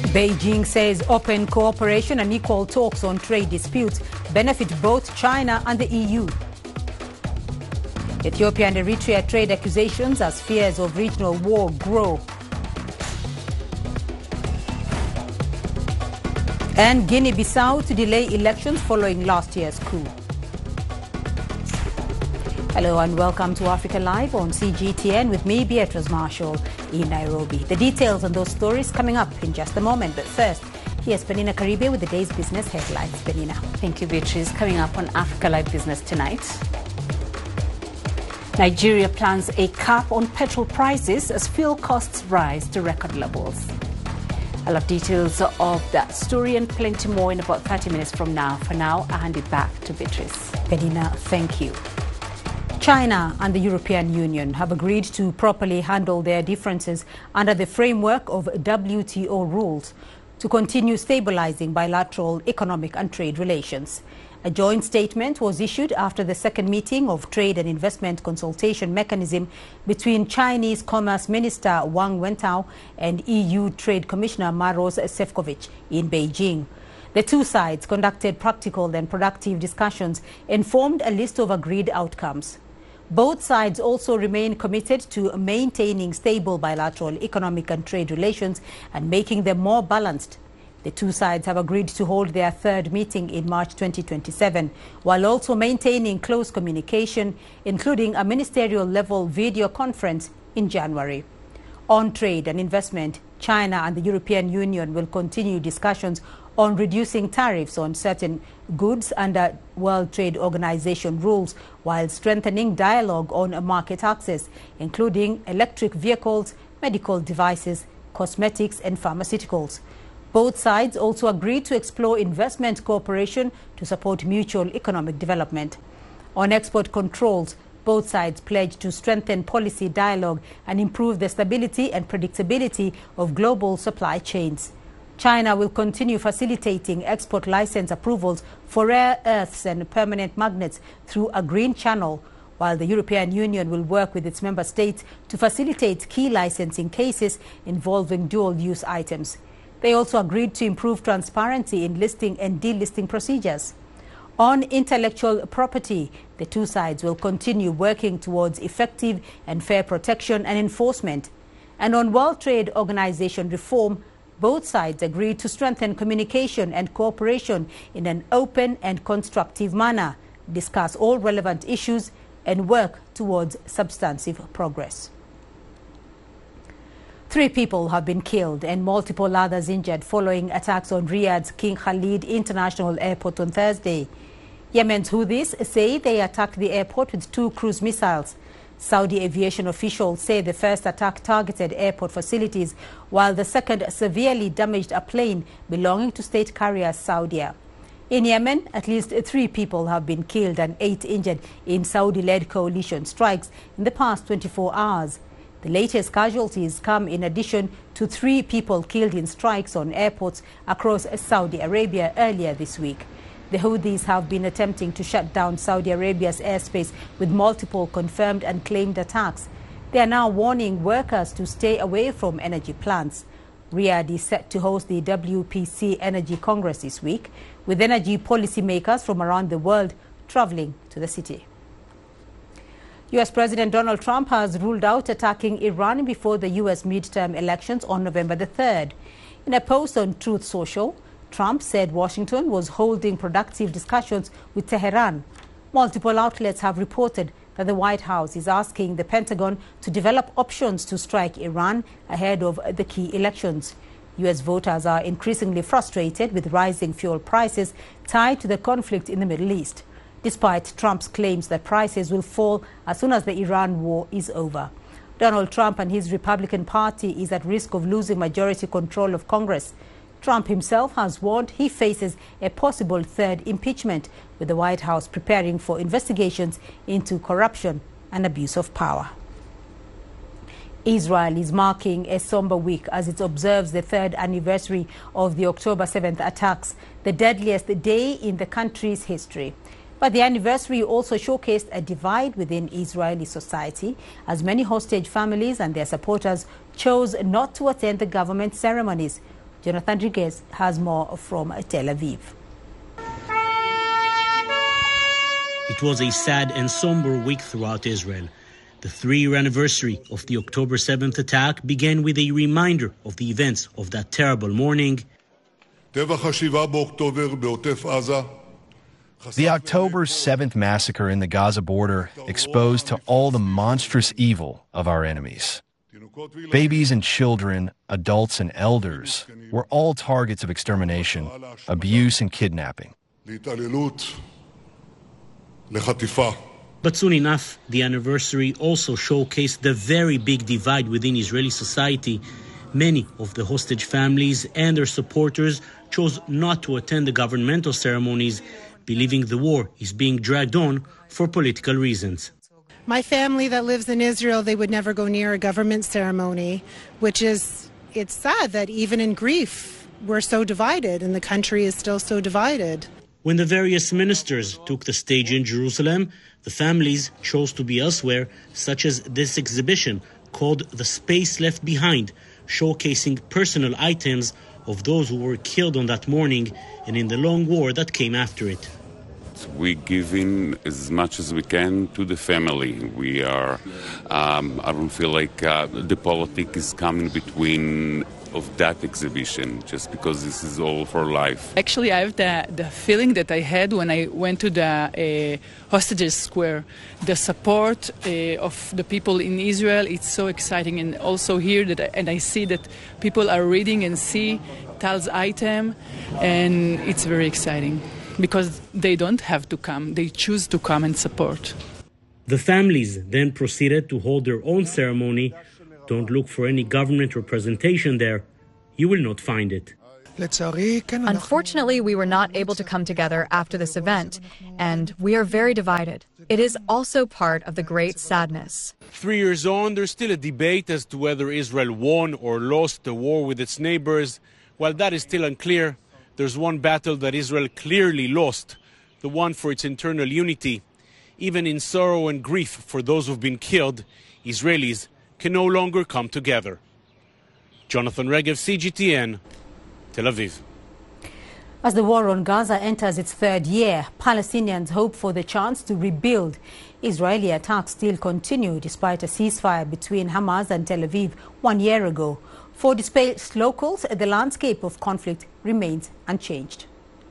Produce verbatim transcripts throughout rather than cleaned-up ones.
Beijing says open cooperation and equal talks on trade disputes benefit both China and the E U. Ethiopia and Eritrea trade accusations as fears of regional war grow. And Guinea-Bissau to delay elections following last year's coup. Hello and welcome to Africa Live on C G T N with me, Beatrice Marshall, in Nairobi. The details on those stories coming up in just a moment. But first, here's Penina Karibe with the day's business headlines. Penina. Thank you, Beatrice. Coming up on Africa Live Business tonight. Nigeria plans a cap on petrol prices as fuel costs rise to record levels. I'll have details of that story and plenty more in about thirty minutes from now. For now, I hand it back to Beatrice. Penina, thank you. China and the European Union have agreed to properly handle their differences under the framework of W T O rules to continue stabilizing bilateral economic and trade relations. A joint statement was issued after the second meeting of Trade and Investment Consultation Mechanism between Chinese Commerce Minister Wang Wentao and E U Trade Commissioner Maros Sefcovic in Beijing. The two sides conducted practical and productive discussions and formed a list of agreed outcomes. Both sides also remain committed to maintaining stable bilateral economic and trade relations and making them more balanced. The two sides have agreed to hold their third meeting in March twenty twenty-seven, while also maintaining close communication, including a ministerial-level video conference in January. On trade and investment, China and the European Union will continue discussions on reducing tariffs on certain goods under World Trade Organization rules, while strengthening dialogue on market access, including electric vehicles, medical devices, cosmetics and pharmaceuticals. Both sides also agreed to explore investment cooperation to support mutual economic development. On export controls, both sides pledged to strengthen policy dialogue and improve the stability and predictability of global supply chains. China will continue facilitating export license approvals for rare earths and permanent magnets through a green channel, while the European Union will work with its member states to facilitate key licensing cases involving dual-use items. They also agreed to improve transparency in listing and delisting procedures. On intellectual property, the two sides will continue working towards effective and fair protection and enforcement. And on World Trade Organization reform, both sides agreed to strengthen communication and cooperation in an open and constructive manner, discuss all relevant issues, and work towards substantive progress. Three people have been killed and multiple others injured following attacks on Riyadh's King Khalid International Airport on Thursday. Yemen's Houthis say they attacked the airport with two cruise missiles. Saudi aviation officials say the first attack targeted airport facilities, while the second severely damaged a plane belonging to state carrier Saudia. In Yemen, at least three people have been killed and eight injured in Saudi-led coalition strikes in the past twenty-four hours. The latest casualties come in addition to three people killed in strikes on airports across Saudi Arabia earlier this week. The Houthis have been attempting to shut down Saudi Arabia's airspace with multiple confirmed and claimed attacks. They are now warning workers to stay away from energy plants. Riyadh is set to host the W P C Energy Congress this week, with energy policymakers from around the world traveling to the city. U S President Donald Trump has ruled out attacking Iran before the U S midterm elections on November the third. In a post on Truth Social, Trump said Washington was holding productive discussions with Tehran. Multiple outlets have reported that the White House is asking the Pentagon to develop options to strike Iran ahead of the key elections. U S voters are increasingly frustrated with rising fuel prices tied to the conflict in the Middle East, despite Trump's claims that prices will fall as soon as the Iran war is over. Donald Trump and his Republican Party is at risk of losing majority control of Congress. Trump himself has warned he faces a possible third impeachment, with the White House preparing for investigations into corruption and abuse of power. Israel is marking a somber week as it observes the third anniversary of the October seventh attacks, the deadliest day in the country's history. But the anniversary also showcased a divide within Israeli society, as many hostage families and their supporters chose not to attend the government ceremonies. Jonathan Rodriguez has more from Tel Aviv. It was a sad and somber week throughout Israel. The three-year anniversary of the October seventh attack began with a reminder of the events of that terrible morning. The October seventh massacre in the Gaza border exposed to all the monstrous evil of our enemies. Babies and children, adults and elders were all targets of extermination, abuse and kidnapping. But soon enough, the anniversary also showcased the very big divide within Israeli society. Many of the hostage families and their supporters chose not to attend the governmental ceremonies, believing the war is being dragged on for political reasons. My family that lives in Israel, they would never go near a government ceremony, which is, it's sad that even in grief, we're so divided and the country is still so divided. When the various ministers took the stage in Jerusalem, the families chose to be elsewhere, such as this exhibition called The Space Left Behind, showcasing personal items of those who were killed on that morning and in the long war that came after it. We give in as much as we can to the family. We are, um, I don't feel like uh, the politics is coming between of that exhibition, just because this is all for life. Actually, I have the, the feeling that I had when I went to the uh, hostages square. The support uh, of the people in Israel, it's so exciting. And also here, that I, and I see that people are reading and see Tal's item, and it's very exciting because they don't have to come. They choose to come and support. The families then proceeded to hold their own ceremony. Don't look for any government representation there. You will not find it. Unfortunately, we were not able to come together after this event, and we are very divided. It is also part of the great sadness. Three years on, there's still a debate as to whether Israel won or lost the war with its neighbors. While that is still unclear, there's one battle that Israel clearly lost, the one for its internal unity. Even in sorrow and grief for those who've been killed, Israelis can no longer come together. Jonathan Regev, C G T N, Tel Aviv. As the war on Gaza enters its third year, Palestinians hope for the chance to rebuild. Israeli attacks still continue despite a ceasefire between Hamas and Tel Aviv one year ago. For displaced locals, the landscape of conflict remains unchanged.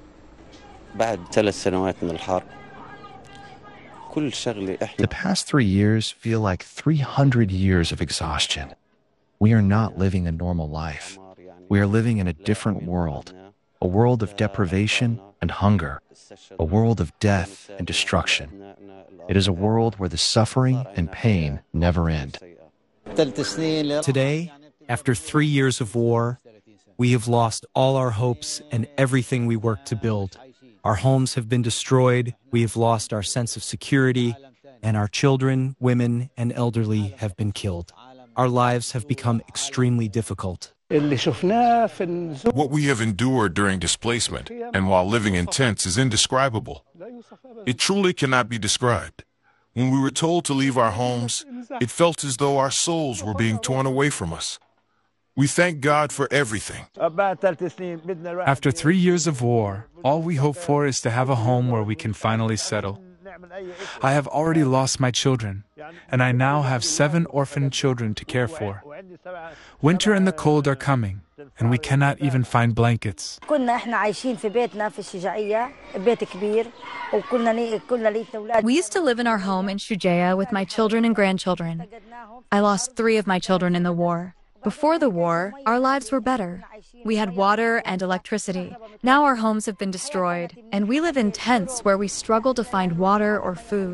The past three years feel like three hundred years of exhaustion. We are not living a normal life. We are living in a different world, a world of deprivation and hunger, a world of death and destruction. It is a world where the suffering and pain never end. Today, after three years of war, we have lost all our hopes and everything we worked to build. Our homes have been destroyed, we have lost our sense of security, and our children, women, and elderly have been killed. Our lives have become extremely difficult. What we have endured during displacement and while living in tents is indescribable. It truly cannot be described. When we were told to leave our homes, it felt as though our souls were being torn away from us. We thank God for everything. After three years of war, all we hope for is to have a home where we can finally settle. I have already lost my children, and I now have seven orphaned children to care for. Winter and the cold are coming, and we cannot even find blankets. We used to live in our home in Shujaa with my children and grandchildren. I lost three of my children in the war. Before the war, our lives were better. We had water and electricity. Now our homes have been destroyed, and we live in tents where we struggle to find water or food.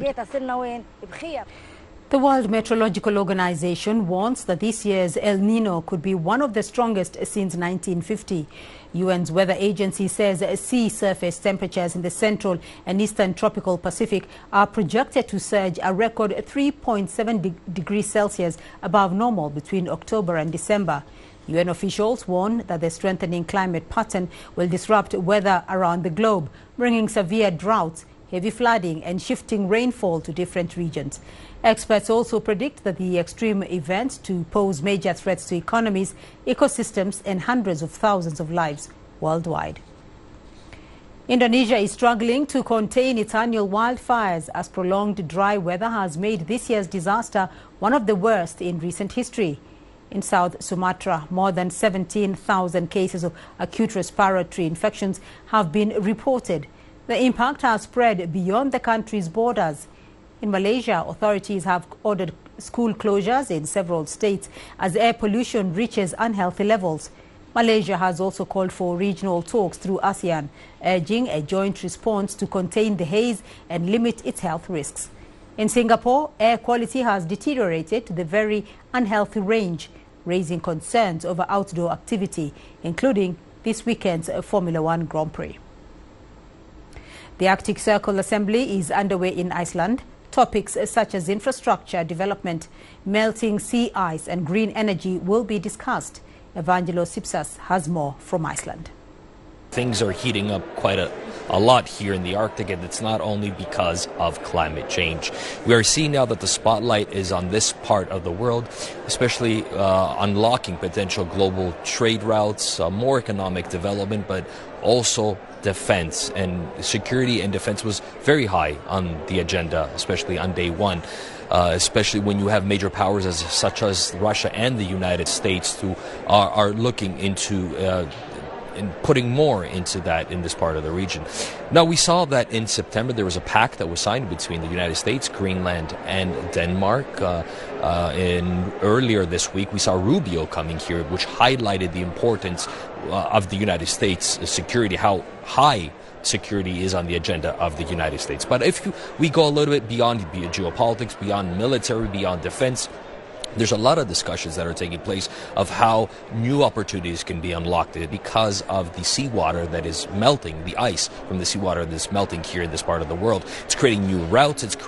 The World Meteorological Organization warns that this year's El Nino could be one of the strongest since nineteen fifty. U N's weather agency says sea surface temperatures in the central and eastern tropical Pacific are projected to surge a record three point seven de degrees Celsius above normal between October and December. U N officials warn that the strengthening climate pattern will disrupt weather around the globe, bringing severe droughts, heavy flooding and shifting rainfall to different regions. Experts also predict that the extreme events to pose major threats to economies, ecosystems and hundreds of thousands of lives worldwide. Indonesia is struggling to contain its annual wildfires as prolonged dry weather has made this year's disaster one of the worst in recent history. In South Sumatra, more than seventeen thousand cases of acute respiratory infections have been reported. The impact has spread beyond the country's borders. In Malaysia, authorities have ordered school closures in several states as air pollution reaches unhealthy levels. Malaysia has also called for regional talks through ASEAN, urging a joint response to contain the haze and limit its health risks. In Singapore, air quality has deteriorated to the very unhealthy range, raising concerns over outdoor activity, including this weekend's Formula One Grand Prix. The Arctic Circle Assembly is underway in Iceland. Topics such as infrastructure development, melting sea ice and green energy will be discussed. Evangelos Sipsas has more from Iceland. Things are heating up quite a, a lot here in the Arctic, and it's not only because of climate change. We are seeing now that the spotlight is on this part of the world, especially uh, unlocking potential global trade routes, uh, more economic development, but also defense. And security and defense was very high on the agenda, especially on day one. Uh, especially when you have major powers as such as Russia and the United States who are, are looking into uh, in putting more into that in this part of the region. Now, we saw that in September there was a pact that was signed between the United States, Greenland, and Denmark. Uh, uh, in earlier this week, we saw Rubio coming here, which highlighted the importance uh, of the United States security, how high security is on the agenda of the United States. But if we go a little bit beyond geopolitics, beyond military, beyond defense, there's a lot of discussions that are taking place of how new opportunities can be unlocked because of the seawater that is melting, the ice from the seawater that's melting here in this part of the world. It's creating new routes. It's